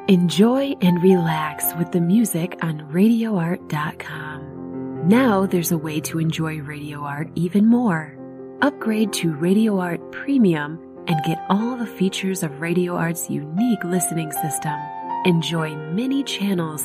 Enjoy and relax with the music on RadioArt.com. Now there's a way to enjoy Radio Art even more. Upgrade to Radio Art Premium and get all the features of Radio Art's unique listening system. Enjoy many channels